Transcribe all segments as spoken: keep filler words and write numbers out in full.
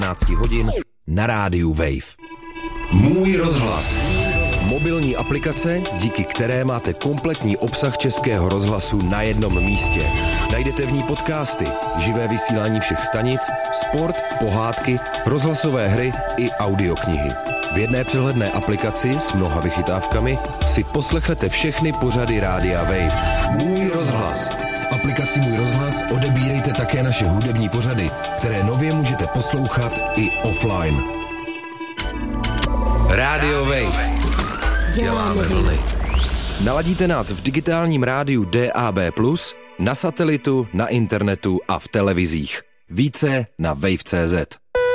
patnáct hodin na rádiu Wave. Můj rozhlas. Mobilní aplikace, díky které máte kompletní obsah Českého rozhlasu na jednom místě. Najdete v ní podcasty, živé vysílání všech stanic, sport, pohádky, rozhlasové hry i audioknihy. V jedné přehledné aplikaci s mnoha vychytávkami si poslechnete všechny pořady rádia Wave. Můj rozhlas. V aplikaci Můj rozhlas odebírejte také naše hudební pořady, které nově můžete poslouchat i offline. Rádio Wave. Děláme vlny. Naladíte nás v digitálním rádiu D A B plus, na satelitu, na internetu a v televizích. Více na wave tečka cé zet.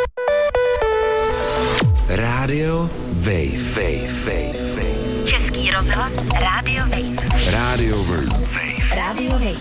Rádio Wave. Wave, Wave, Wave. Český rozhlas Rádio Wave. Rádio Wave. Rádio Wave.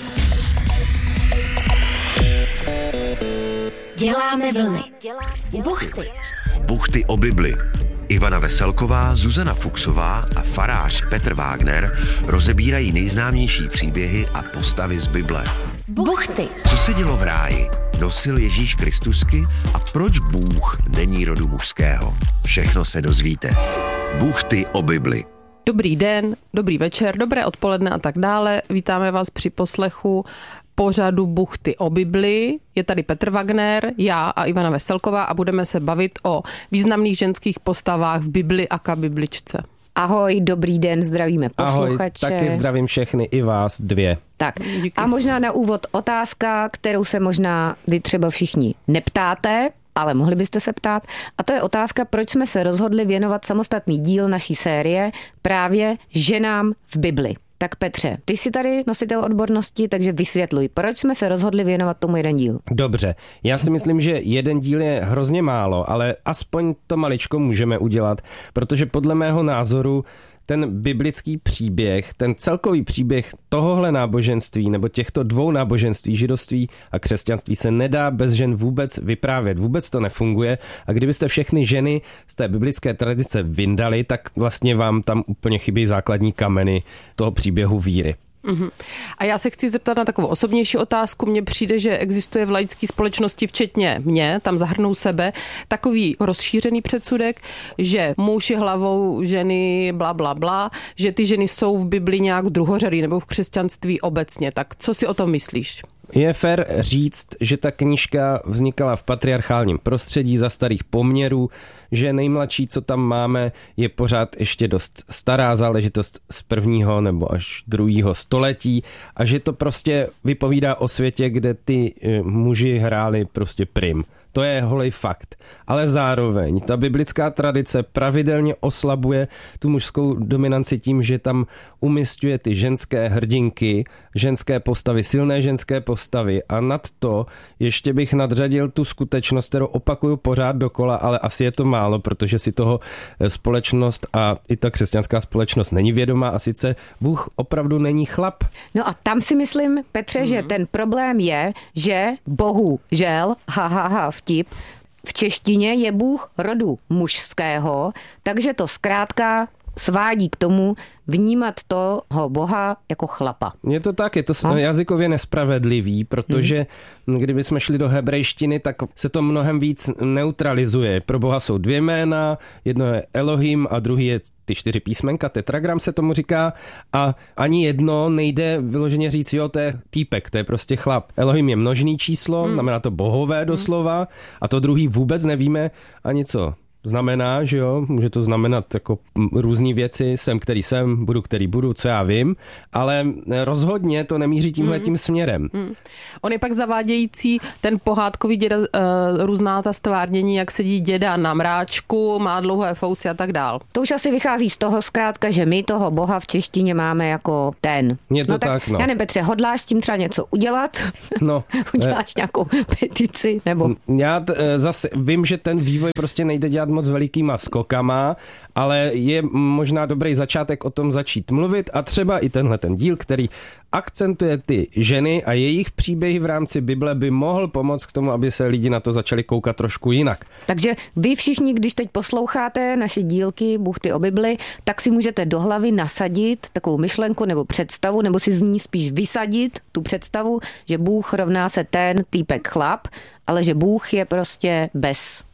Děláme vlny. Buchty. Buchty o Bibli. Ivana Veselková, Zuzana Fuchsová a farář Petr Wagner rozebírají nejznámější příběhy a postavy z Bible. Buchty. Co se dělo v ráji? Nosil Ježíš Kristusky a proč Bůh není rodu mužského? Všechno se dozvíte. Buchty o Bibli. Dobrý den, dobrý večer, dobré odpoledne a tak dále. Vítáme vás při poslechu pořadu Buchty o Bibli. Je tady Petr Wagner, já a Ivana Veselková a budeme se bavit o významných ženských postavách v Bibli a bibličce. Ahoj, dobrý den, zdravíme posluchače. Ahoj, taky zdravím všechny, i vás dvě. Tak a možná na úvod otázka, kterou se možná vy třeba všichni neptáte, ale mohli byste se ptát. A to je otázka, proč jsme se rozhodli věnovat samostatný díl naší série právě ženám v Bibli. Tak Petře, ty jsi tady nositel odbornosti, takže vysvětluj, proč jsme se rozhodli věnovat tomu jeden díl. Dobře, já si myslím, že jeden díl je hrozně málo, ale aspoň to maličko můžeme udělat, protože podle mého názoru ten biblický příběh, ten celkový příběh tohohle náboženství nebo těchto dvou náboženství, židovství a křesťanství se nedá bez žen vůbec vyprávět. Vůbec to nefunguje a kdybyste všechny ženy z té biblické tradice vyndali, tak vlastně vám tam úplně chybí základní kameny toho příběhu víry. Uhum. A já se chci zeptat na takovou osobnější otázku. Mně přijde, že existuje v laické společnosti, včetně mě, tam zahrnou sebe, takový rozšířený předsudek, že muž je hlavou ženy, bla, bla, bla, že ty ženy jsou v Bibli nějak druhořadý nebo v křesťanství obecně. Tak co si o tom myslíš? Je fér říct, že ta knížka vznikala v patriarchálním prostředí za starých poměrů, že nejmladší, co tam máme, je pořád ještě dost stará záležitost z prvního nebo až druhého století a že to prostě vypovídá o světě, kde ty muži hráli prostě prim. To je holej fakt. Ale zároveň ta biblická tradice pravidelně oslabuje tu mužskou dominanci tím, že tam umísťuje ty ženské hrdinky, ženské postavy, silné ženské postavy a nad to ještě bych nadřadil tu skutečnost, kterou opakuju pořád dokola, ale asi je to málo, protože si toho společnost a i ta křesťanská společnost není vědomá a sice Bůh opravdu není chlap. No a tam si myslím, Petře, mm. že ten problém je, že Bohu žel, ha, ha, ha, vtip, v češtině je Bůh rodu mužského, takže to zkrátka svádí k tomu vnímat toho Boha jako chlapa. Je to tak, je to no? jazykově nespravedlivý, protože hmm. kdyby jsme šli do hebrejštiny, tak se to mnohem víc neutralizuje. Pro Boha jsou dvě jména, jedno je Elohim a druhý je ty čtyři písmenka, tetragram se tomu říká a ani jedno nejde vyloženě říct, jo, to je týpek, to je prostě chlap. Elohim je množný číslo, hmm. znamená to bohové doslova hmm. a to druhý vůbec nevíme ani co znamená, že jo, může to znamenat jako různý věci, jsem, který jsem, budu, který budu, co já vím, ale rozhodně to nemíří tímhle tím směrem. Mm. On je pak zavádějící ten pohádkový děda, uh, různá ta stvárnění, jak sedí děda na mráčku, má dlouhé fousy a tak dál. To už asi vychází z toho zkrátka, že my toho Boha v češtině máme jako ten. Je to no tak, tak, no. Já nevím, Petře, hodláš s tím třeba něco udělat? No. Uděláš eh, nějakou petici? Nebo? Já t, zase vím, že ten vývoj prostě nejde dělat moc velikýma skokama, ale je možná dobrý začátek o tom začít mluvit a třeba i tenhle ten díl, který akcentuje ty ženy a jejich příběhy v rámci Bible by mohl pomoct k tomu, aby se lidi na to začali koukat trošku jinak. Takže vy všichni, když teď posloucháte naše dílky Buchty o Bibli, tak si můžete do hlavy nasadit takovou myšlenku nebo představu, nebo si z ní spíš vysadit tu představu, že Bůh rovná se ten týpek chlap, ale že Bůh je prostě bez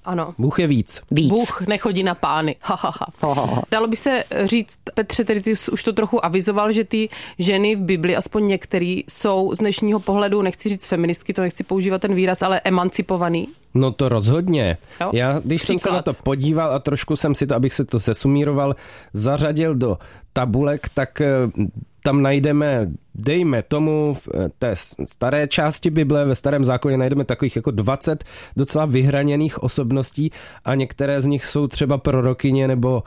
Ano. Bůh je víc. Víc. Bůh nechodí na pány. Ha, ha, ha. Ha, ha, ha. Dalo by se říct, Petře, tedy ty už to trochu avizoval, že ty ženy v Bibli, aspoň některý, jsou z dnešního pohledu, nechci říct feministky, to nechci používat ten výraz, ale emancipovaný. No to rozhodně. Jo? Já, když Příklad. jsem se na to podíval a trošku jsem si to, abych se to sesumíroval, zařadil do tabulek, tak tam najdeme, dejme tomu, v té staré části Bible, ve Starém zákoně najdeme takových jako dvacet docela vyhraněných osobností a některé z nich jsou třeba prorokyně nebo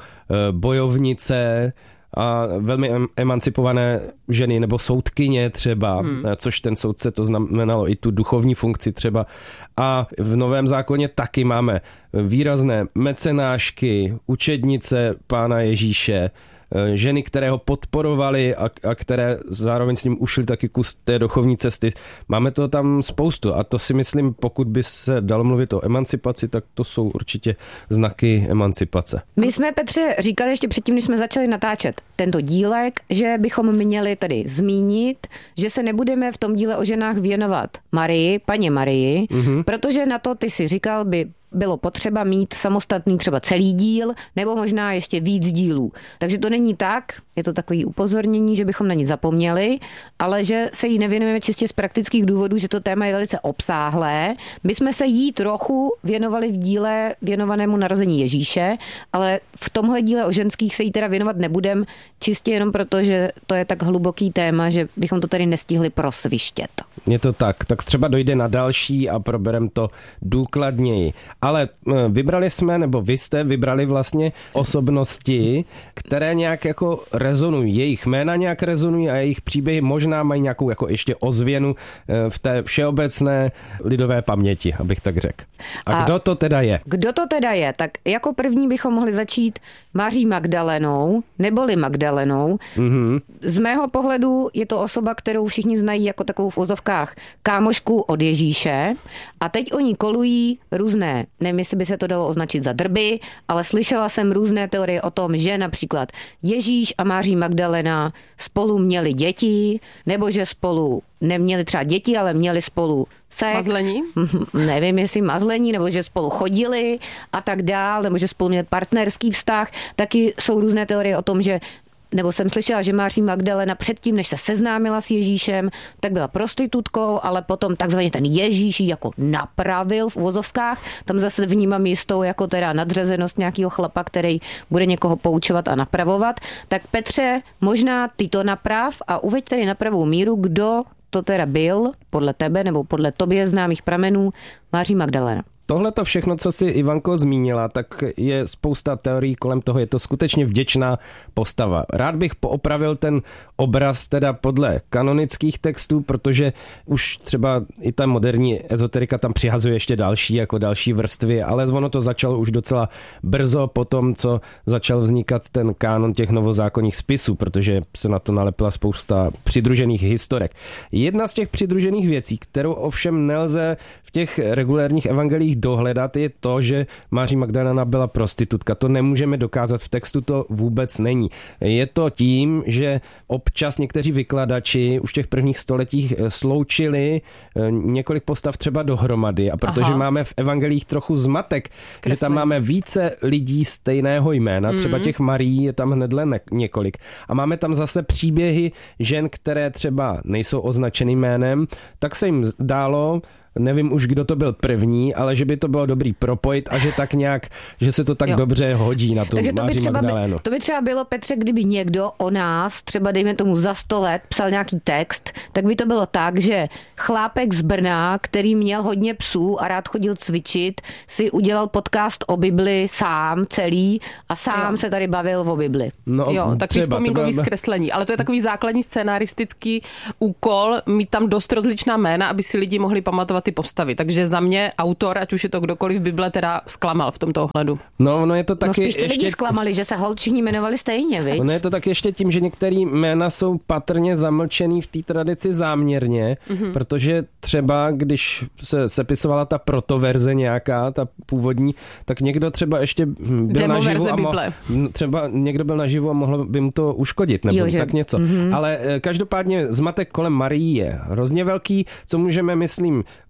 bojovnice a velmi emancipované ženy nebo soudkyně třeba, hmm. což ten soudce to znamenalo i tu duchovní funkci třeba. A v Novém zákoně taky máme výrazné mecenášky, učednice Pána Ježíše, ženy, které ho podporovaly a, a které zároveň s ním ušly taky kus té duchovní cesty. Máme to tam spoustu a to si myslím, pokud by se dalo mluvit o emancipaci, tak to jsou určitě znaky emancipace. My jsme, Petře, říkali ještě předtím, než jsme začali natáčet tento dílek, že bychom měli tady zmínit, že se nebudeme v tom díle o ženách věnovat Marii, paně Marii, mm-hmm. protože na to, ty si říkal, by bylo potřeba mít samostatný třeba celý díl, nebo možná ještě víc dílů. Takže to není tak, je to takový upozornění, že bychom na ní zapomněli, ale že se jí nevěnujeme čistě z praktických důvodů, že to téma je velice obsáhlé. My jsme se jí trochu věnovali v díle věnovanému narození Ježíše, ale v tomhle díle o ženských se jí teda věnovat nebudem, čistě jenom proto, že to je tak hluboký téma, že bychom to tady nestihli prosvištět. Je to tak, tak třeba dojde na další a proberem to důkladněji. Ale vybrali jsme, nebo vy jste vybrali vlastně osobnosti, které nějak jako rezonují. Jejich jména nějak rezonují a jejich příběhy možná mají nějakou jako ještě ozvěnu v té všeobecné lidové paměti, abych tak řekl. A, a kdo to teda je? Kdo to teda je? Tak jako první bychom mohli začít Maří Magdalenou, neboli Magdalenou. Mm-hmm. Z mého pohledu je to osoba, kterou všichni znají jako takovou v ozovkách kámošku od Ježíše a teď oni kolují různé, nevím, jestli by se to dalo označit za drby, ale slyšela jsem různé teorie o tom, že například Ježíš a Maří Magdalena spolu měli děti, nebo že spolu neměli třeba děti, ale měli spolu sex. Mazlení? Nevím, jestli mazlení, nebo že spolu chodili a tak dál, nebo že spolu měli partnerský vztah. Taky jsou různé teorie o tom, že nebo jsem slyšela, že Maří Magdalena předtím, než se seznámila s Ježíšem, tak byla prostitutkou, ale potom takzvaně ten Ježíš ji jako napravil v uvozovkách. Tam zase vnímám jistou jako teda nadřazenost nějakého chlapa, který bude někoho poučovat a napravovat. Tak Petře, možná ty to naprav a uveď tedy na pravou míru, kdo to teda byl, podle tebe nebo podle tobě známých pramenů, Maří Magdalena. Tohle to všechno, co si Ivanko zmínila, tak je spousta teorií kolem toho, je to skutečně vděčná postava. Rád bych poopravil ten obraz teda podle kanonických textů, protože už třeba i ta moderní ezoterika tam přihazuje ještě další, jako další vrstvy, ale ono to začalo už docela brzo po tom, co začal vznikat ten kánon těch novozákonních spisů, protože se na to nalepila spousta přidružených historek. Jedna z těch přidružených věcí, kterou ovšem nelze v těch regulérních evangelích dohledat, je to, že Maří Magdalena byla prostitutka. To nemůžeme dokázat, v textu to vůbec není. Je to tím, že občas někteří vykladači už v těch prvních stoletích sloučili několik postav třeba dohromady a protože Aha. máme v evangelích trochu zmatek, Skresný. že tam máme více lidí stejného jména, mm. třeba těch Marií je tam hnedle ne- několik a máme tam zase příběhy žen, které třeba nejsou označeny jménem, tak se jim dálo, nevím už, kdo to byl první, ale že by to bylo dobrý propojit a že tak nějak, že se to tak jo. dobře hodí na tu Takže to Maří by Magdalénu. By, to by třeba bylo, Petře, kdyby někdo o nás, třeba dejme tomu za sto let, psal nějaký text, tak by to bylo tak, že chlápek z Brna, který měl hodně psů a rád chodil cvičit, si udělal podcast o Bibli sám celý a sám jo. se tady bavil o Bibli. No, jo, takový vzpomínkový bylo... zkreslení, ale to je takový základní scénaristický úkol, mít tam dost rozličná jména, aby si lidi mohli pamatovat ty postavy. Takže za mě autor, ať už je to kdokoliv v Bible, teda zklamal v tomto ohledu. No, no je to taky... No spíš ty ještě... lidi zklamali, že se holt všichni jmenovali stejně, viď? No je to tak ještě tím, že některé jména jsou patrně zamlčený v té tradici záměrně, mm-hmm. protože třeba, když se sepisovala ta protoverze nějaká, ta původní, tak někdo třeba ještě byl naživu a mohl, třeba někdo byl naživu a mohl by mu to uškodit, nebo jo, že... tak něco. Mm-hmm. Ale každopádně zmatek kolem Marii je hrozně velký, co můžeme, myslím,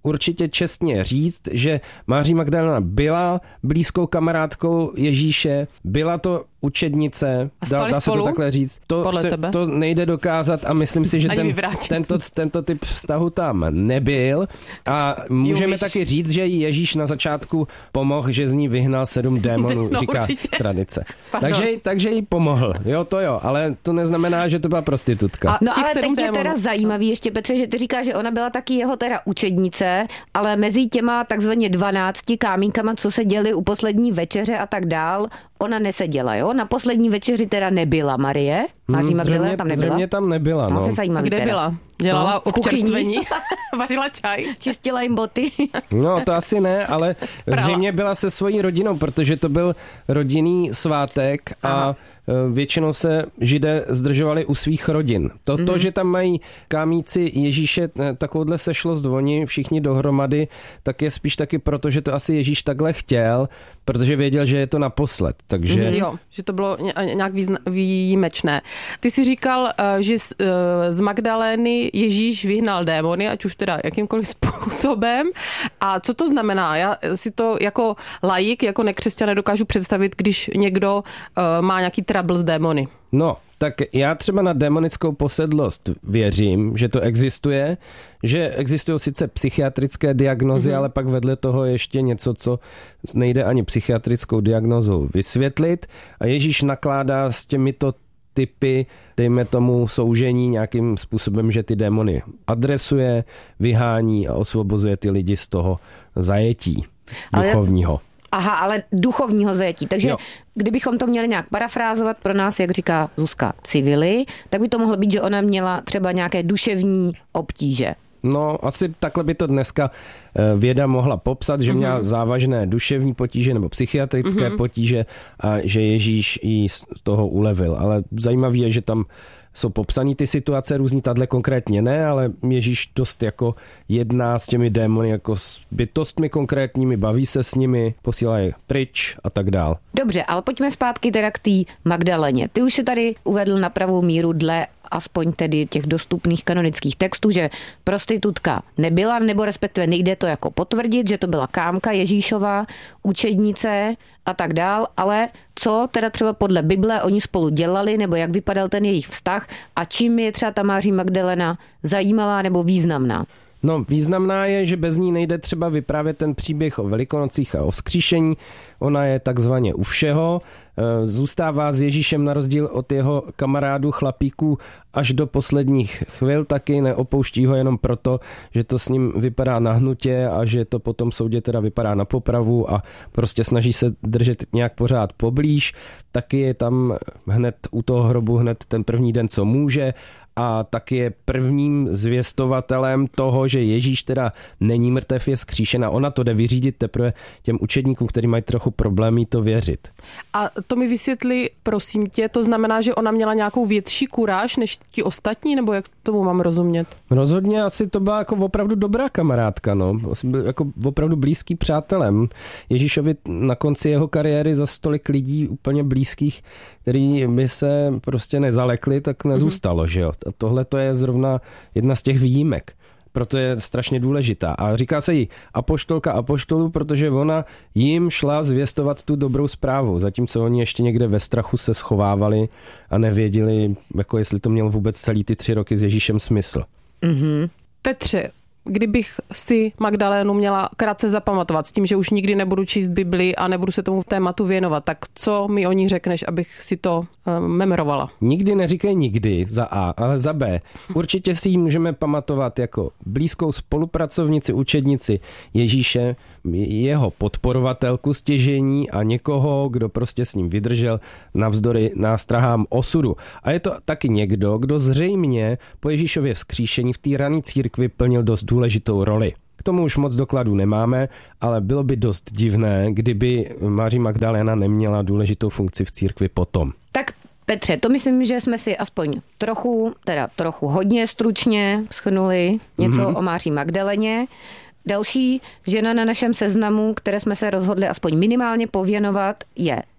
určitě čestně říct, že Máří Magdalena byla blízkou kamarádkou Ježíše, byla to učednice, dá, dá se to takhle říct. To, se, to nejde dokázat a myslím si, že ten, tento, tento typ vztahu tam nebyl. A můžeme Jumiš. taky říct, že Ježíš na začátku pomohl, že z ní vyhnal sedm démonů, no, říká určitě. tradice. Takže, takže jí pomohl. Jo, to jo, ale to neznamená, že to byla prostitutka. A, no ale teď démonů. Je teda zajímavý ještě, Petře, že ty říkáš, že ona byla taky jeho teda učednice, ale mezi těma takzvaně dvanácti kámínkama, co se děli u poslední večeře a tak dál, ona neseděla, jo? Na poslední večeři teda nebyla Marie. Máří Magdalena tam nebyla? Zřejmě tam nebyla, no. no. A kde teda. byla? Dělala no, občerstvení, vařila čaj. Čistila jim boty. No, to asi ne, ale zřejmě byla se svojí rodinou, protože to byl rodinný svátek a Aha. většinou se Židé zdržovali u svých rodin. Toto, mm-hmm. že tam mají kámíci Ježíše takovouhle sešlost oni všichni dohromady, tak je spíš taky proto, že to asi Ježíš takhle chtěl, protože věděl, že je to naposled. Takže... Mm-hmm. Jo, že to bylo nějak výjimečné. Ty jsi říkal, že z Magdalény Ježíš vyhnal démony, ať už teda jakýmkoliv způsobem. A co to znamená? Já si to jako laik, jako nekřesťan nedokážu představit, když někdo uh, má nějaký trouble s démony. No, tak já třeba na démonickou posedlost věřím, že to existuje, že existují sice psychiatrické diagnózy, mm-hmm. ale pak vedle toho ještě něco, co nejde ani psychiatrickou diagnózou vysvětlit. A Ježíš nakládá s těmito typy, dejme tomu soužení nějakým způsobem, že ty démony adresuje, vyhání a osvobozuje ty lidi z toho zajetí duchovního. Ale, aha, ale duchovního zajetí. Takže jo. Kdybychom to měli nějak parafrázovat pro nás, jak říká Zuzka, civily, tak by to mohlo být, že ona měla třeba nějaké duševní obtíže. No, asi takhle by to dneska věda mohla popsat, že měla mm-hmm. závažné duševní potíže nebo psychiatrické mm-hmm. potíže a že Ježíš jí z toho ulevil. Ale zajímavé je, že tam jsou popsané ty situace různý, tahle konkrétně ne, ale Ježíš dost jako jedná s těmi démony jako s bytostmi konkrétními, baví se s nimi, posílá je pryč a tak dál. Dobře, ale pojďme zpátky teda k té Magdaleně. Ty už se tady uvedl na pravou míru dle aspoň tedy těch dostupných kanonických textů, že prostitutka nebyla, nebo respektive nejde to jako potvrdit, že to byla kámka Ježíšova, učednice a tak dál, ale co teda třeba podle Bible oni spolu dělali, nebo jak vypadal ten jejich vztah a čím je třeba ta Máří Magdalena zajímavá nebo významná? No, významná je, že bez ní nejde třeba vyprávět ten příběh o Velikonocích a o vzkříšení. Ona je takzvaně u všeho. Zůstává s Ježíšem na rozdíl od jeho kamarádů chlapíků až do posledních chvil, taky neopouští ho jenom proto, že to s ním vypadá na hnutě a že to potom soudě teda vypadá na popravu a prostě snaží se držet nějak pořád poblíž. Taky je tam hned u toho hrobu hned ten první den, co může, a taky je prvním zvěstovatelem toho, že Ježíš teda není mrtev, je vzkříšen a ona to jde vyřídit teprve těm učedníkům, kteří mají trochu problémy to věřit. A to mi vysvětli, prosím tě, to znamená, že ona měla nějakou větší kuráž než ti ostatní, nebo jak tomu mám rozumět? Rozhodně asi to byla jako opravdu dobrá kamarádka, no. Byl jako opravdu blízký přátelem. Ježíšovi na konci jeho kariéry za stolik lidí úplně blízkých, který by se prostě nezalekli, tak nezůstalo, mm-hmm. že jo. A tohle to je zrovna jedna z těch výjimek. Proto je strašně důležitá. A říká se jí apoštolka apoštolů, protože ona jim šla zvěstovat tu dobrou zprávu, zatímco oni ještě někde ve strachu se schovávali a nevěděli, jako jestli to mělo vůbec celý ty tři roky s Ježíšem smysl. Mm-hmm. Petře, kdybych si Magdalénu měla krátce zapamatovat s tím, že už nikdy nebudu číst Bibli a nebudu se tomu tématu věnovat, tak co mi o ní řekneš, abych si to uh, memorovala? Nikdy neříkej nikdy za A, ale za B. Určitě si ji můžeme pamatovat jako blízkou spolupracovnici, učednici Ježíše, jeho podporovatelku stěžení a někoho, kdo prostě s ním vydržel navzdory nástrahám osudu. A je to taky někdo, kdo zřejmě po Ježíšově vzkříšení v té rané církvi plnil dost důležitou roli. K tomu už moc dokladů nemáme, ale bylo by dost divné, kdyby Máří Magdalena neměla důležitou funkci v církvi potom. Tak Petře, to myslím, že jsme si aspoň trochu, teda trochu hodně stručně shrnuli něco mm-hmm. o Máří Magdaleně. Další žena na našem seznamu, které jsme se rozhodli aspoň minimálně pověnovat, je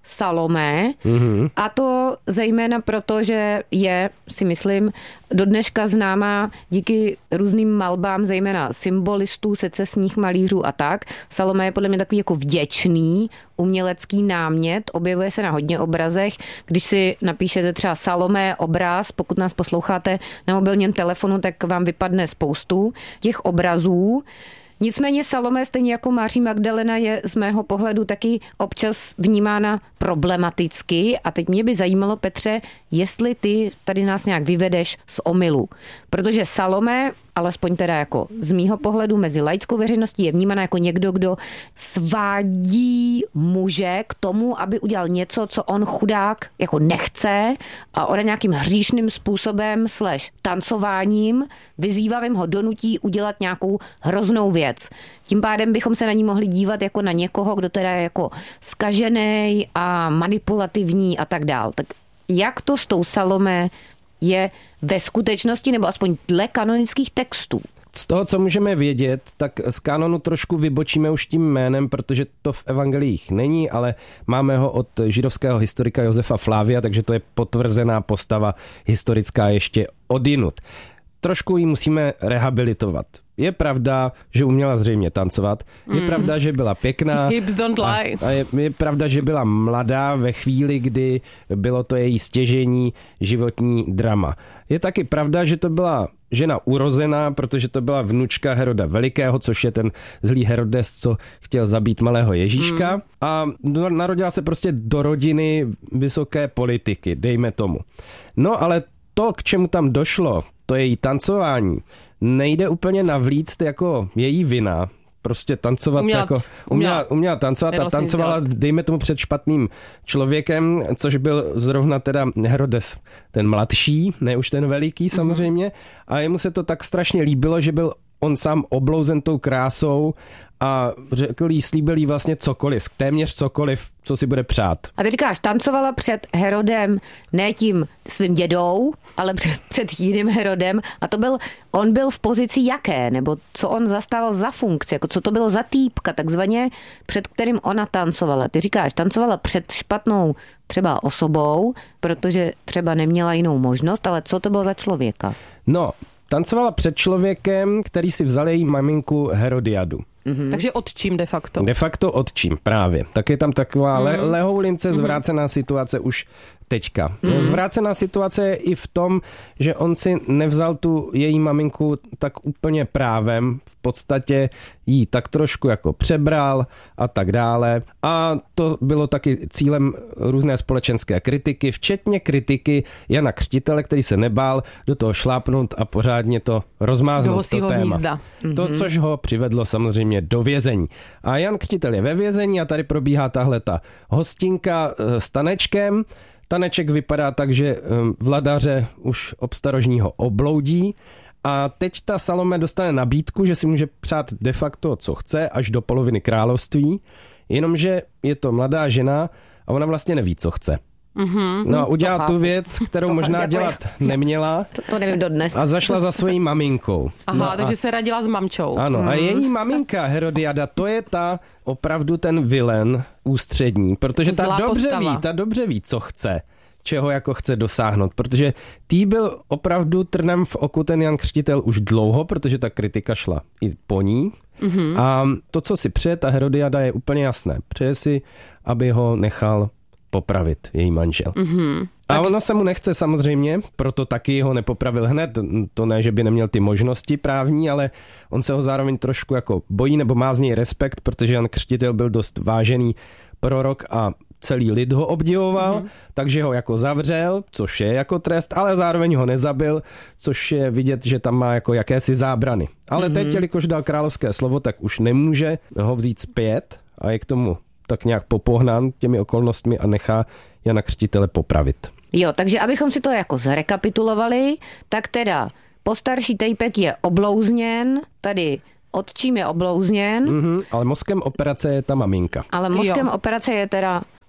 Salomé. Mm-hmm. A to zejména proto, že je, si myslím, do dneška známá díky různým malbám, zejména symbolistů, secesních malířů a tak. Salomé je podle mě takový jako vděčný umělecký námět, objevuje se na hodně obrazech. Když si napíšete třeba Salomé obraz, pokud nás posloucháte na mobilním telefonu, tak vám vypadne spoustu těch obrazů. Nicméně Salomé, stejně jako Maří Magdalena, je z mého pohledu taky občas vnímána problematicky a teď mě by zajímalo, Petře, jestli ty tady nás nějak vyvedeš z omylu. Protože Salomé, alespoň teda jako z mýho pohledu mezi laickou veřejností, je vnímána jako někdo, kdo svádí muže k tomu, aby udělal něco, co on chudák jako nechce a ona nějakým hříšným způsobem slash tancováním vyzývavým ho donutí udělat nějakou hroznou věc. Tím pádem bychom se na ní mohli dívat jako na někoho, kdo teda je jako zkažený a manipulativní a tak dál. Tak jak to s tou Salomé je ve skutečnosti, nebo aspoň dle kanonických textů? Z toho, co můžeme vědět, tak z kanonu trošku vybočíme už tím jménem, protože to v evangeliích není, ale máme ho od židovského historika Josefa Flávia, takže to je potvrzená postava historická ještě odjinud. Trošku ji musíme rehabilitovat. Je pravda, že uměla zřejmě tancovat. Je mm. pravda, že byla pěkná. Hips don't lie. A, a je, je pravda, že byla mladá ve chvíli, kdy bylo to její stěžení životní drama. Je taky pravda, že to byla žena urozená, protože to byla vnučka Heroda Velikého, což je ten zlý Herodes, co chtěl zabít malého Ježíška. Mm. A narodila se prostě do rodiny vysoké politiky, dejme tomu. No ale to, k čemu tam došlo, to její tancování, nejde úplně navlíct jako její vina. Prostě tancovat uměla, jako... Uměla, uměla tancovat a tancovala, dejme tomu, před špatným člověkem, což byl zrovna teda Herodes ten mladší, ne už ten veliký samozřejmě. Mm-hmm. A jemu se to tak strašně líbilo, že byl on sám oblouzen tou krásou a řekl jí, slíbil jí vlastně cokoliv, téměř cokoliv, co si bude přát. A ty říkáš, tancovala před Herodem, ne tím svým dědou, ale před, před jiným Herodem. A to byl, on byl v pozici jaké? Nebo co on zastával za funkci? Jako co to bylo za týpka, takzvaně, před kterým ona tancovala? Ty říkáš, tancovala před špatnou třeba osobou, protože třeba neměla jinou možnost, ale co to bylo za člověka? No, tancovala před člověkem, který si vzal její maminku Herodiadu. Mm-hmm. Takže otčím de facto. De facto otčím, právě. Tak je tam taková mm. le- lehoulince zvrácená mm. situace už teďka. Mm. Zvrácená situace je i v tom, že on si nevzal tu její maminku tak úplně právem, v podstatě jí tak trošku jako přebral a tak dále. A to bylo taky cílem různé společenské kritiky, včetně kritiky Jana Křtitele, který se nebál do toho šlápnout a pořádně to rozmáznout, to téma. Hnízda. To, což ho přivedlo samozřejmě do vězení. A Jan Křtitel je ve vězení a tady probíhá tahle ta hostinka s tanečkem. Taneček vypadá tak, že vladaře už obstarožního obloudí a teď ta Salome dostane nabídku, že si může přát de facto, co chce, až do poloviny království, jenomže je to mladá žena a ona vlastně neví, co chce. Mm-hmm, no a udělala tu věc, kterou možná jako dělat je, neměla. To, to nevím dodnes. A zašla za svojí maminkou. Aha, no takže a, se radila s mamčou. Ano, mm. a její maminka Herodiada, to je ta opravdu ten vilen ústřední, protože ta Zlá dobře postava. ví, ta dobře ví, co chce, čeho jako chce dosáhnout, protože tý byl opravdu trnem v oku ten Jan Křtitel už dlouho, protože ta kritika šla i po ní. Mm-hmm. A to, co si přeje ta Herodiada, je úplně jasné. Přeje si, aby ho nechal popravit její manžel. Mm-hmm. A ono se mu nechce samozřejmě, proto taky ho nepopravil hned. To ne, že by neměl ty možnosti právní, ale on se ho zároveň trošku jako bojí nebo má z něj respekt, protože Jan Křtitel byl dost vážený prorok a celý lid ho obdivoval, mm-hmm. takže ho jako zavřel, což je jako trest, ale zároveň ho nezabil, což je vidět, že tam má jako jakési zábrany. Ale mm-hmm. teď, jelikož dal královské slovo, tak už nemůže ho vzít zpět a je k tomu tak nějak popohnán těmi okolnostmi a nechá Jana Křtitele popravit. Jo, takže abychom si to jako zrekapitulovali, tak teda postarší Tejpek je oblouzněn, tady otčím je oblouzněn. Mm-hmm, ale mozkem operace je ta maminka. Ale mozkem jo. operace je teda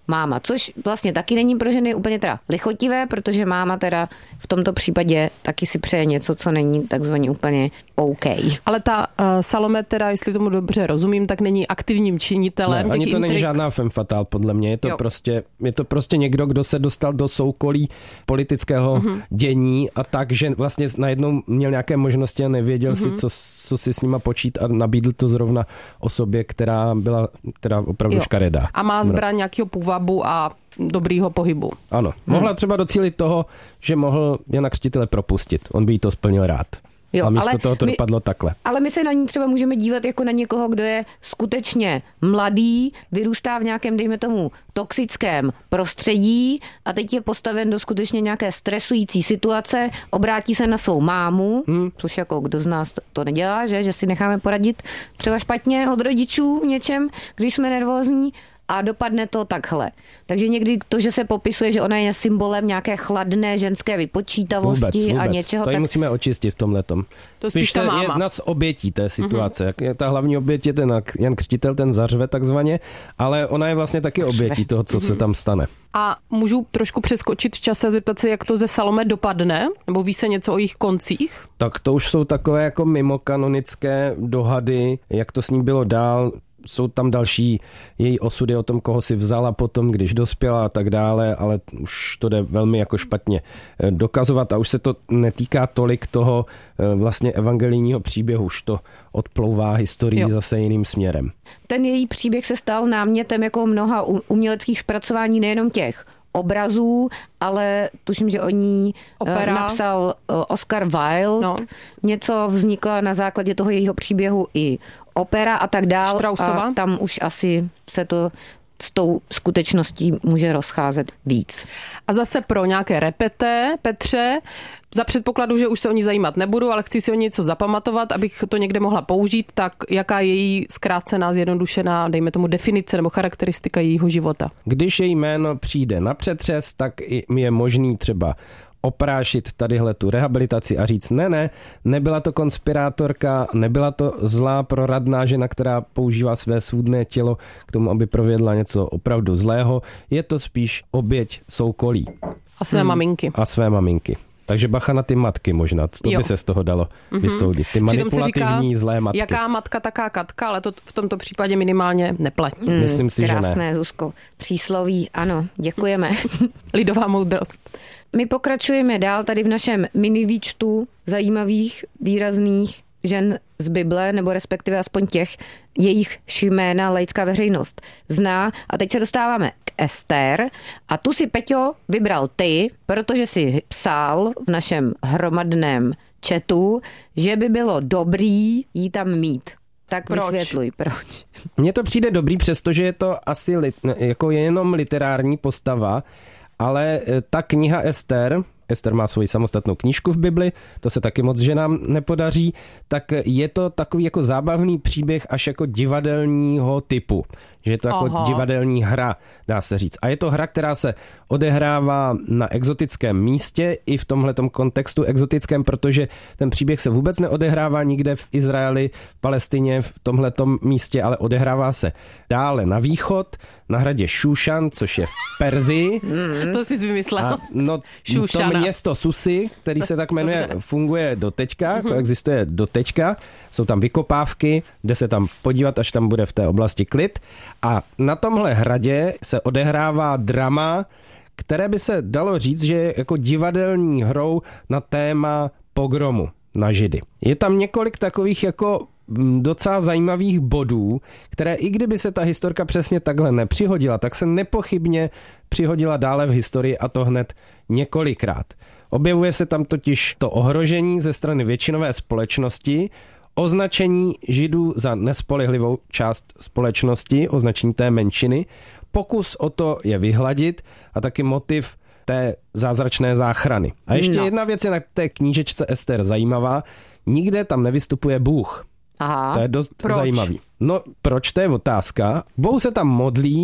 máma, což vlastně taky není pro ženy úplně teda lichotivé, protože máma teda v tomto případě taky si přeje něco, co není takzvaně úplně OK. Ale ta uh, Salome teda, jestli tomu dobře rozumím, tak není aktivním činitelem. Ne, ani to intrik... není žádná femme fatale, podle mě. Je to, prostě, je to prostě někdo, kdo se dostal do soukolí politického mm-hmm. dění a tak, že vlastně najednou měl nějaké možnosti a nevěděl mm-hmm. si, co, co si s nima počít a nabídl to zrovna osobě, která byla teda opravdu jo. škaredá. A má zbraň nějakého půvabu a dobrýho pohybu. Ano. Mohla hmm. třeba docílit toho, že mohl Jana Křtitele propustit. On by jí to splnil rád. Jo, a místo toho to my, dopadlo takhle. Ale my se na ní třeba můžeme dívat jako na někoho, kdo je skutečně mladý, vyrůstá v nějakém, dejme tomu, toxickém prostředí a teď je postaven do skutečně nějaké stresující situace, obrátí se na svou mámu, hmm. což jako kdo z nás to, to nedělá, že? že si necháme poradit třeba špatně od rodičů v něčem, když jsme nervózní, a dopadne to takhle. Takže někdy to, že se popisuje, že ona je symbolem nějaké chladné ženské vypočítavosti vůbec, vůbec. a něčeho. To tak... musíme očistit v tomhletom. To spíš ta máma. Jedna z obětí té situace. Mm-hmm. Ta hlavní oběť je ten Jan Křtitel, ten zařve takzvaně, ale ona je vlastně taky zařve. obětí toho, co mm-hmm. se tam stane. A můžu trošku přeskočit v čase a zeptat se, jak to ze Salome dopadne? Nebo ví se něco o jejich koncích? Tak to už jsou takové jako mimo kanonické dohady, jak to s ní bylo dál. Jsou tam další její osudy o tom, koho si vzala potom, když dospěla a tak dále, ale už to jde velmi jako špatně dokazovat a už se to netýká tolik toho vlastně evangelijního příběhu, už to odplouvá historii jo. zase jiným směrem. Ten její příběh se stal námětem jako mnoha uměleckých zpracování, nejenom těch obrazů, ale tuším, že o ní Opera. napsal Oscar Wilde. No. Něco vznikla na základě toho jejího příběhu i opera a tak dál. Straussova. A tam už asi se to s tou skutečností může rozcházet víc. A zase pro nějaké repete, Petře, za předpokladu, že už se o ní zajímat nebudu, ale chci si o ní něco zapamatovat, abych to někde mohla použít, tak jaká je její zkrácená, zjednodušená, dejme tomu definice nebo charakteristika jejího života? Když její jméno přijde na přetřes, tak je možný třeba oprášit tadyhle tu rehabilitaci a říct ne, ne, nebyla to konspirátorka, nebyla to zlá proradná žena, která používá své svůdné tělo k tomu, aby provedla něco opravdu zlého. Je to spíš oběť soukolí. A své hmm. maminky. A své maminky. Takže bacha na ty matky možná, to jo. by se z toho dalo mm-hmm. vysoudit. Ty manipulativní říká, zlé matky. Jaká matka, taká katka, ale to v tomto případě minimálně neplatí. Mm, Myslím si, krásné, že ne. Krásné, Zuzko. Přísloví, ano, děkujeme. Lidová moudrost. My pokračujeme dál tady v našem mini výčtu zajímavých, výrazných žen z Bible, nebo respektive aspoň těch, jejich jména laická veřejnost zná. A teď se dostáváme k Ester. A tu si, Peťo, vybral ty, protože si psal v našem hromadném chatu, že by bylo dobrý jí tam mít. Tak proč? Vysvětluj, proč. Mně to přijde dobrý, přestože je to asi lit, jako jenom literární postava, ale ta kniha Ester, Ester má svoji samostatnou knížku v Bibli, to se taky moc ženám nepodaří, tak je to takový jako zábavný příběh až jako divadelního typu. Že je to jako Aha. divadelní hra, dá se říct. A je to hra, která se odehrává na exotickém místě i v tomhletom kontextu exotickém, protože ten příběh se vůbec neodehrává nikde v Izraeli, v Palestině, v tomhletom místě, ale odehrává se dále na východ, na hradě Šúšan, což je v Perzii. Mm, to jsi vymyslel. A no, to město Susi, který se tak jmenuje, Dobře. funguje do teďka, mm-hmm. existuje do teďka. Jsou tam vykopávky, jde se tam podívat, až tam bude v té oblasti klid. A na tomhle hradě se odehrává drama, které by se dalo říct, že je jako divadelní hrou na téma pogromu na Židy. Je tam několik takových jako docela zajímavých bodů, které i kdyby se ta historka přesně takhle nepřihodila, tak se nepochybně přihodila dále v historii a to hned několikrát. Objevuje se tam totiž to ohrožení ze strany většinové společnosti, označení Židů za nespolehlivou část společnosti, označení té menšiny, pokus o to je vyhladit a taky motiv té zázračné záchrany. A ještě no. jedna věc je na té knížečce Ester zajímavá, nikde tam nevystupuje Bůh. Aha, to je dost proč? zajímavý. No proč, to je otázka. Bůh se tam modlí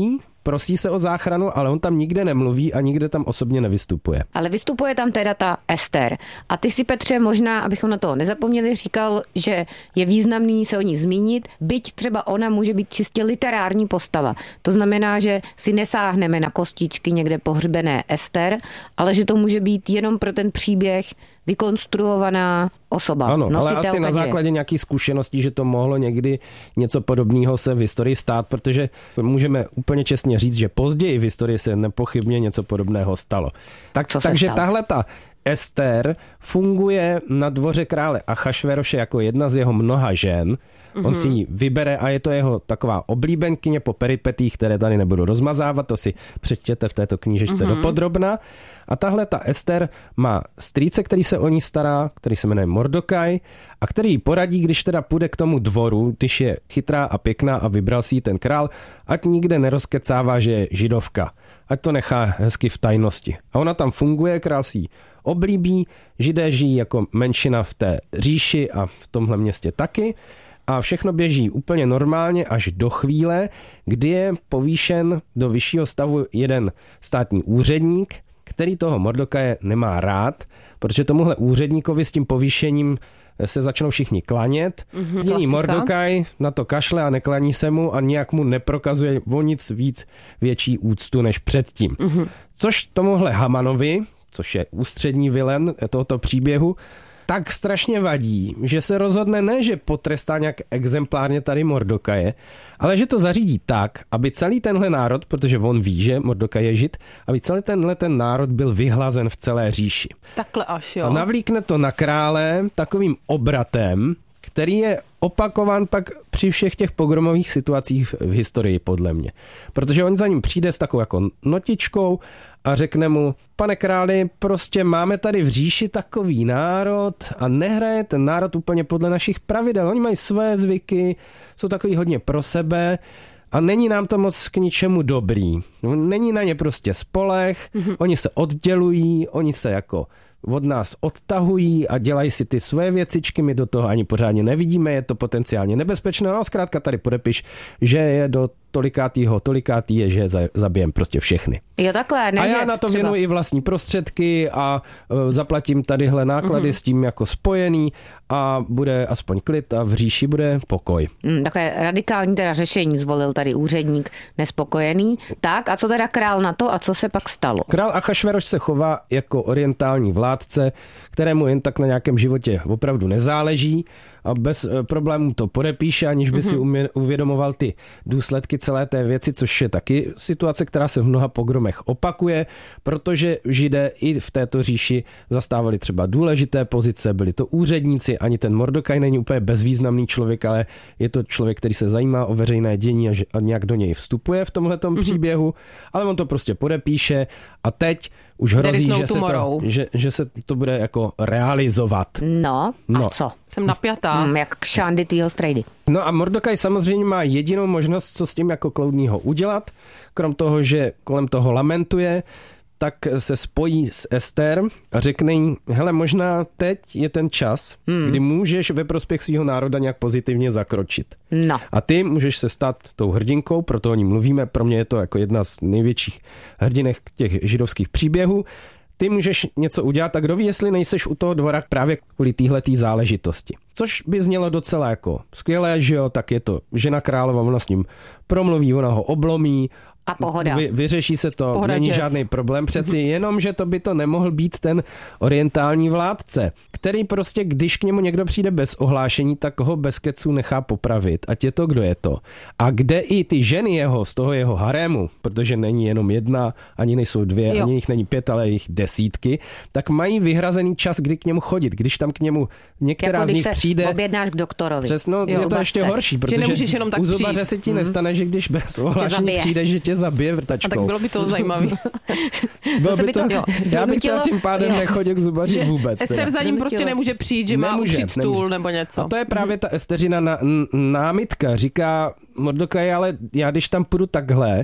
prosí se o záchranu, ale on tam nikde nemluví a nikde tam osobně nevystupuje. Ale vystupuje tam teda ta Ester. A ty si, Petře, možná, abychom na to nezapomněli, říkal, že je významný se o ní zmínit, byť třeba ona může být čistě literární postava. To znamená, že si nesáhneme na kostičky někde pohřbené Ester, ale že to může být jenom pro ten příběh vykonstruovaná osoba. Ano, ale asi na základě nějakých zkušeností, že to mohlo někdy něco podobného se v historii stát, protože můžeme úplně čestně říct, že později v historii se nepochybně něco podobného stalo. Tak, takže tahle ta Ester funguje na dvoře krále Achašveroše jako jedna z jeho mnoha žen. Mm-hmm. On si ji vybere a je to jeho taková oblíbenkyně po peripetích, které tady nebudu rozmazávat, to si přečtěte v této knížečce mm-hmm. dopodrobna. A tahle ta Ester má strýce, který se o ní stará, který se jmenuje Mordokaj a který jí poradí, když teda půjde k tomu dvoru, když je chytrá a pěkná a vybral si ji ten král, ať nikde nerozkecává, že je židovka. Ať to nechá hezky v tajnosti. A ona tam funguje, král si ji oblíbí, židé žijí jako menšina v té říši a v tomhle městě taky. A všechno běží úplně normálně až do chvíle, kdy je povýšen do vyššího stavu jeden státní úředník, který toho Mordokaje nemá rád, protože tomuhle úředníkovi s tím povýšením se začnou všichni klanět. Mm-hmm, Jiný Mordokaj na to kašle a neklaní se mu a nějak mu neprokazuje o nic víc větší úctu než předtím. Mm-hmm. Což tomuhle Hamanovi, což je ústřední vilen tohoto příběhu, tak strašně vadí, že se rozhodne ne, že potrestá nějak exemplárně tady Mordokaje, ale že to zařídí tak, aby celý tenhle národ, protože on ví, že Mordokaj je žid, aby celý tenhle ten národ byl vyhlazen v celé říši. Takhle až, jo. A navlíkne to na krále takovým obratem, který je opakován pak při všech těch pogromových situacích v historii, podle mě. Protože on za ním přijde s takovou jako notičkou a řekne mu, pane králi, prostě máme tady v říši takový národ a nehraje ten národ úplně podle našich pravidel. Oni mají své zvyky, jsou takový hodně pro sebe a není nám to moc k ničemu dobrý. Není na ně prostě spolech, mm-hmm. oni se oddělují, oni se jako od nás odtahují a dělají si ty své věcičky, my do toho ani pořádně nevidíme, je to potenciálně nebezpečné, no zkrátka tady podepiš, že je do tolikátýho, tolikátý je, že zabijem prostě všechny. Jo, takhle, ne, a já na to třeba věnuji i vlastní prostředky a uh, zaplatím tadyhle náklady mm-hmm. s tím jako spojený a bude aspoň klid a v říši bude pokoj. Mm, takové radikální teda řešení zvolil tady úředník nespokojený. Tak a co teda král na to a co se pak stalo? Král Achašveroš se chová jako orientální vládce, kterému jen tak na nějakém životě opravdu nezáleží a bez problémů to podepíše, aniž by mm-hmm. si umě, uvědomoval ty důsledky celé té věci, což je taky situace, která se v mnoha pogromech opakuje, protože židé i v této říši zastávali třeba důležité pozice, byli to úředníci, ani ten Mordokaj není úplně bezvýznamný člověk, ale je to člověk, který se zajímá o veřejné dění a, že, a nějak do něj vstupuje v tomhletom mm-hmm. příběhu, ale on to prostě podepíše a teď už hrozí, že se, to, že, že se to bude jako realizovat. No, no. a co? Jsem napjatá. Mm, jak kšandy týho strejdy. No a Mordokaj samozřejmě má jedinou možnost, co s tím jako kloudnýho udělat, krom toho, že kolem toho lamentuje, tak se spojí s Ester a řekne jí, hele, možná teď je ten čas, hmm. kdy můžeš ve prospěch svého národa nějak pozitivně zakročit. No. A ty můžeš se stát tou hrdinkou, proto o ní mluvíme, pro mě je to jako jedna z největších hrdinek těch židovských příběhů. Ty můžeš něco udělat a kdo ví, jestli nejseš u toho dvora právě kvůli téhletý záležitosti. Což by znělo docela jako skvělé, že jo, tak je to žena králova, ona s ním promluví, ona ho oblomí, a pohoda. Vy, vyřeší se to, pohoda není jazz. žádný problém přeci, jenom, že to by to nemohl být ten orientální vládce, který prostě, když k němu někdo přijde bez ohlášení, tak ho bez keců nechá popravit, ať je to, kdo je to. A kde i ty ženy jeho, z toho jeho harému, protože není jenom jedna, ani nejsou dvě, jo. ani jich není pět, ale jich desítky, tak mají vyhrazený čas, kdy k němu chodit. Když tam k němu některá jako z nich se přijde... objednáš k doktorovi. Přesno, jo, je to ještě horší, protože jenom tak u zubaře se ti hmm. nestane, že když bez ohlášení přijde, že tě zabije vrtačkou. A tak bylo by to zajímavé. Bylo by by to, to, jo, já bych třeba tím pádem jo. nechodil k zubaři vůbec. Ester za ním prostě nemůže přijít, že nemůže, má upřít stůl nemůže. Nebo něco. A to je právě ta Esteřina ná, námitka. Říká Mordokaj, ale já když tam půjdu takhle,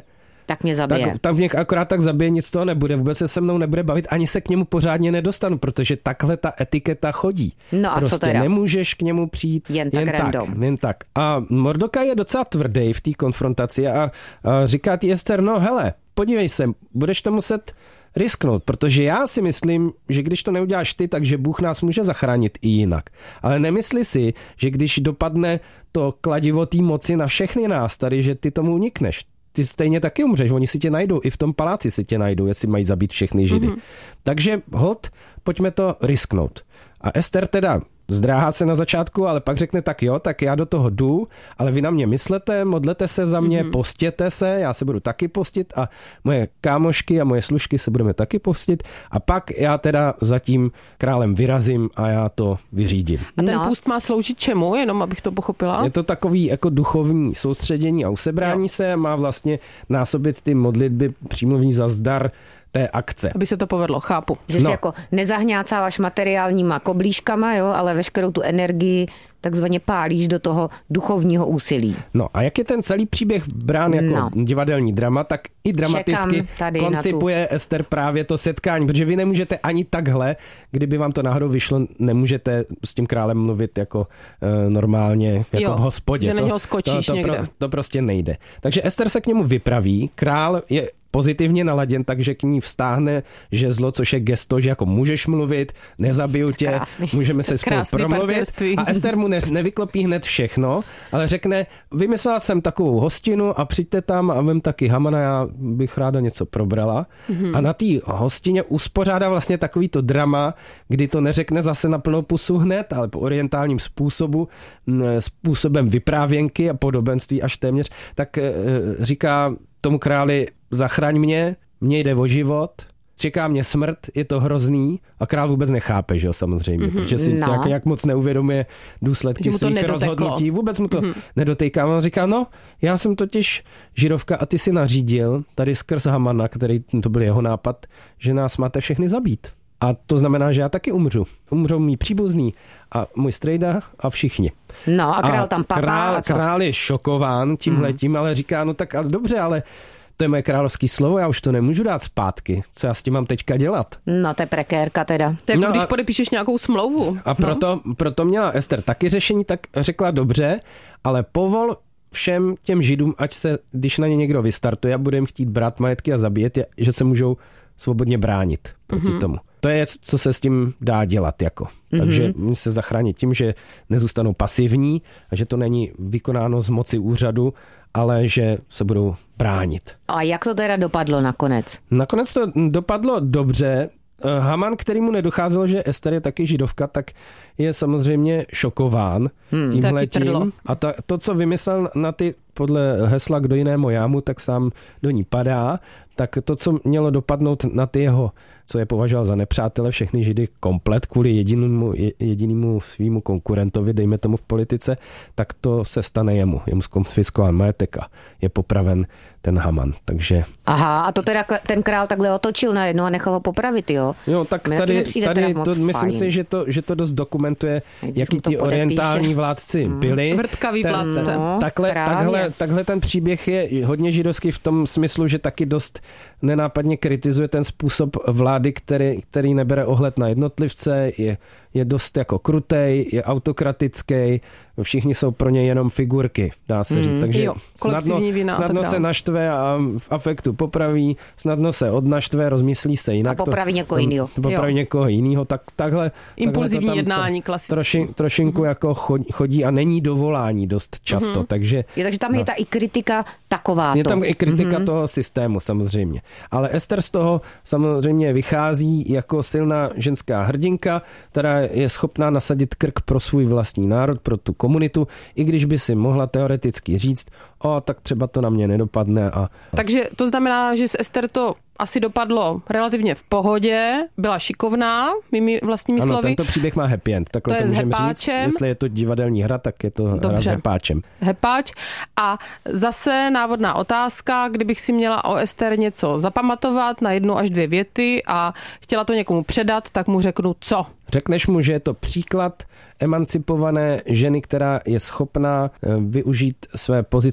Tak mě zabije. Tak, tam mě akorát tak zabije, nic z toho nebude, vůbec se se mnou nebude bavit, ani se k němu pořádně nedostanu, protože takhle ta etiketa chodí. No a prostě co teda? Nemůžeš k němu přijít jen tak, jen random. tak, jen tak. A Mordokaj je docela tvrdý v té konfrontaci a, a říká ti Ester, no hele, podívej se, budeš to muset risknout, protože já si myslím, že když to neuděláš ty, takže Bůh nás může zachránit i jinak. Ale nemysli si, že když dopadne to kladivo té moci na všechny nás tady, že ty tomu unikneš. Ty stejně taky umřeš, oni si tě najdou, i v tom paláci si tě najdou, jestli mají zabít všechny Židy. Mm-hmm. Takže hod, pojďme to risknout. A Ester teda zdráhá se na začátku, ale pak řekne tak jo, tak já do toho jdu, ale vy na mě myslete, modlete se za mě, mm-hmm. postěte se, já se budu taky postit a moje kámošky a moje služky se budeme taky postit a pak já teda za tím králem vyrazím a já to vyřídím. A ten no. půst má sloužit čemu, jenom abych to pochopila? Je to takový jako duchovní soustředění a usebrání jo. se, má vlastně násobit ty modlitby přímluvní za zdar té akce. Aby se to povedlo, chápu. Že si No. jako nezahňácáváš materiálníma koblížkama, jo, ale veškerou tu energii takzvaně pálíš do toho duchovního úsilí. No a jak je ten celý příběh brán jako No. divadelní drama, tak i dramaticky Čekám tady koncipuje tu... Ester právě to setkání, protože vy nemůžete ani takhle, kdyby vám to náhodou vyšlo, nemůžete s tím králem mluvit jako uh, normálně, jako jo, v hospodě. že na to, něho skočíš to, to, někde. Pro, to prostě nejde. Takže Ester se k němu vypraví, král je pozitivně naladěn, takže k ní vztáhne žezlo, což je gesto, že jako můžeš mluvit, nezabiju tě, Krásný. můžeme se spolu Krásný promluvit. partnerství. A Ester mu ne, nevyklopí hned všechno, ale řekne, vymyslela jsem takovou hostinu a přijďte tam a vem taky Hamana, já bych ráda něco probrala. Mm-hmm. A na té hostině uspořádá vlastně takový to drama, kdy to neřekne zase na plnou pusu hned, ale po orientálním způsobu, způsobem vyprávěnky a podobenství až téměř, tak e, říká tomu králi, zachraň mě, mně jde o život, čeká mě smrt, je to hrozný a král vůbec nechápe, že jo, samozřejmě, mm-hmm. protože si no. jak, jak moc neuvědomuje důsledky svých nedoteklo. rozhodnutí, vůbec mu to mm-hmm. nedotýká. On říká, no, já jsem totiž židovka a ty si nařídil tady skrz Hamana, který to byl jeho nápad, že nás máte všechny zabít. A to znamená, že já taky umřu. Umřou mý příbuzný a můj strejda a všichni. No a král tam papá král, a co? král je šokován tímhletím, mm. ale říká, no tak ale dobře, ale to je moje královské slovo, já už to nemůžu dát zpátky. Co já s tím mám teďka dělat? No to je prekérka teda. To je jako No když a- podepíšeš nějakou smlouvu. A proto, no. proto měla Ester taky řešení, tak řekla dobře, ale povol všem těm židům, ať se, když na ně někdo vystartuje a bude jim chtít brát majetky a zabíjet je, že se můžou svobodně bránit proti mm-hmm. tomu. To je, co se s tím dá dělat. Jako. Mm-hmm. Takže se zachránit tím, že nezůstanou pasivní a že to není vykonáno z moci úřadu, ale že se budou bránit. A jak to teda dopadlo nakonec? Nakonec to dopadlo dobře. Haman, který mu nedocházelo, že Ester je taky židovka, tak je samozřejmě šokován hmm, tímhletím. A ta, to, co vymyslel na ty, podle hesla kdo jinému jámu, tak sám do ní padá. Tak to, co mělo dopadnout na ty jeho, co je považoval za nepřátele, všechny židy komplet kvůli jedinému, jedinému svýmu konkurentovi, dejme tomu v politice, tak to se stane jemu. Jemu zkonfiskován majetek a je popraven ten Haman. Takže... Aha, a to teda ten král takhle otočil najednou a nechal ho popravit, jo? Jo, tak Mně to tady, nepřijde tady teda moc to, myslím fajn. si, že to, že to dost dokumentuje, Když jaký mu to ti podepíše. orientální vládci Hmm. byli. Vrtkaví Ten- vládce. ten- No, takhle, právě. takhle, takhle ten příběh je hodně židovský v tom smyslu, že taky dost nenápadně kritizuje ten způsob vlády, který, který nebere ohled na jednotlivce, je, je dost jako krutej, je autokratický, všichni jsou pro ně jenom figurky, dá se říct. Takže Jo, kolektivní snadno, vina a snadno tak se dál. naštve a v afektu popraví, snadno se odnaštve, rozmyslí se jinak. A popraví to, někoho jinýho. To popraví Jo. někoho jinýho, tak takhle... Impulzivní takhle to tam jednání, klasicky. Troši, trošinku mm-hmm. jako chodí a není dovolání dost často, mm-hmm. takže... Je, takže tam no. je ta i kritika taková. Je tam i kritika mm-hmm. toho systému samozřejmě. Ale Ester z toho samozřejmě vychází jako silná ženská hrdinka, která je schopná nasadit krk pro svůj vlastní národ, pro tu komunitu, i když by si mohla teoreticky říct, o, tak třeba to na mě nedopadne. A... Takže to znamená, že s Ester to asi dopadlo relativně v pohodě, byla šikovná, mými vlastními Ano, slovy. tento příběh má happy end, takhle To to, je s můžeme říct. hepáčem. Jestli je to divadelní hra, tak je to hra s Dobře. hepáčem. Hepáč. A zase návodná otázka, kdybych si měla o Ester něco zapamatovat na jednu až dvě věty a chtěla to někomu předat, tak mu řeknu co? Řekneš mu, že je to příklad emancipované ženy, která je schopná využít své pozice v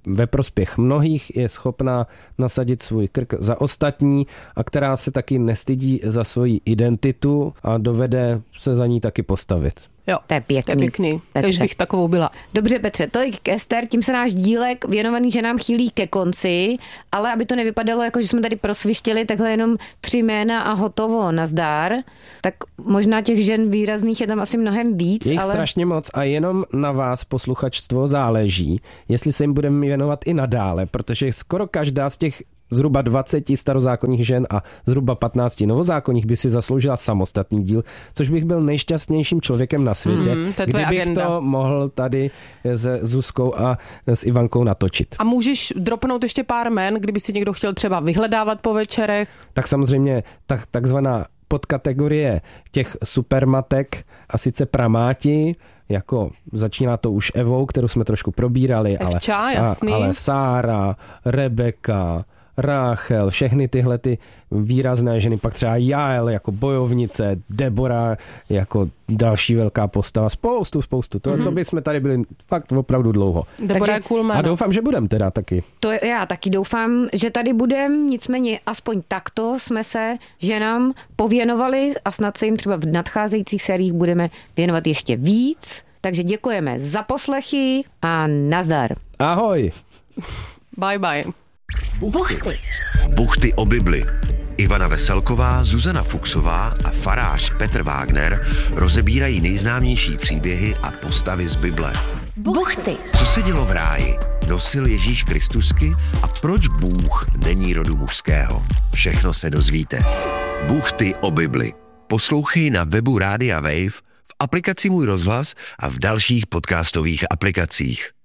ve prospěch mnohých, je schopná nasadit svůj krk za ostatní a která se taky nestydí za svoji identitu a dovede se za ní taky postavit. Jo, to je pěkný. To je pěkný. Když bych takovou byla. Dobře, Petře, tolik Ester, tím se náš dílek věnovaný ženám chýlí ke konci, ale aby to nevypadalo, jako že jsme tady prosvištěli takhle jenom tři jména a hotovo, nazdar, tak možná těch žen výrazných je tam asi mnohem víc. Je jich ale... strašně moc a jenom na vás, posluchačstvo, záleží, jestli se jim budeme věnovat i nadále, protože skoro každá z těch zhruba dvacet starozákonních žen a zhruba patnáct novozákonních by si zasloužila samostatný díl, což bych byl nejšťastnějším člověkem na světě, mm, to kdybych agenda. to mohl tady s Zuzkou a s Ivankou natočit. A můžeš dropnout ještě pár jmen, kdyby si někdo chtěl třeba vyhledávat po večerech? Tak samozřejmě tak, takzvaná podkategorie těch supermatek a sice pramáti, jako začíná to už Evou, kterou jsme trošku probírali, Evča, ale, jasný. ale Sára, Rebeka, Ráchel, všechny tyhle ty výrazné ženy, pak třeba Jael jako bojovnice, Debora jako další velká postava, spoustu, spoustu. To, mm-hmm. to by jsme tady byli fakt opravdu dlouho. Debora je cool jméno. A doufám, že budem teda taky. To já taky doufám, že tady budem, nicméně aspoň takto jsme se ženám pověnovali a snad se jim třeba v nadcházejících sériích budeme věnovat ještě víc. Takže děkujeme za poslechy a nazdar. Ahoj. Bye bye. Buchty. Buchty o Bibli. Ivana Veselková, Zuzana Fuchsová a farář Petr Wagner rozebírají nejznámější příběhy a postavy z Bible. Buchty. Co se dělo v ráji? Nosil Ježíš Kristusky a proč Bůh není rodu mužského? Všechno se dozvíte. Buchty o Bibli. Poslouchej na webu Rádia Wave, v aplikaci Můj rozhlas a v dalších podcastových aplikacích.